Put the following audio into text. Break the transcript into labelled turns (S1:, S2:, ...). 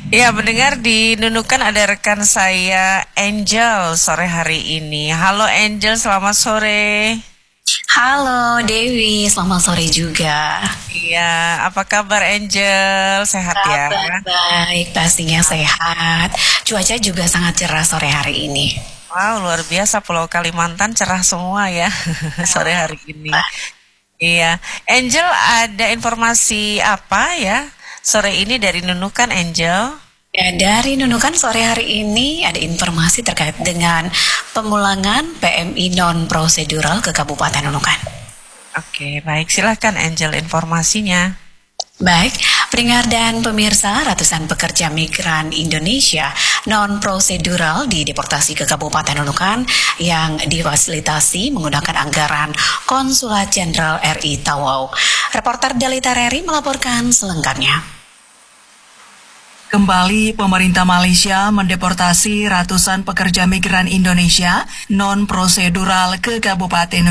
S1: Ya, mendengar di Nunukan ada rekan saya Angel sore hari ini. Halo Angel, selamat sore.
S2: Halo Dewi, selamat sore juga.
S1: Iya, apa kabar Angel? Sehat ya?
S2: Kabar baik, pastinya sehat. Cuaca juga sangat cerah sore hari ini.
S1: Wow, luar biasa Pulau Kalimantan cerah semua ya sore hari ini. Iya, Angel ada informasi apa ya sore ini dari Nunukan Angel?
S2: Ya, dari Nunukan sore hari ini ada informasi terkait dengan pemulangan PMI non-prosedural ke Kabupaten Nunukan.
S1: Oke, baik silahkan Angel informasinya.
S2: Baik, pendengar dan pemirsa, ratusan pekerja migran Indonesia non-prosedural dideportasi ke Kabupaten Nunukan yang difasilitasi menggunakan anggaran Konsulat Jenderal RI Tawau. Reporter Delita Reri melaporkan selengkapnya.
S3: Kembali pemerintah Malaysia mendeportasi ratusan pekerja migran Indonesia non-prosedural ke Kabupaten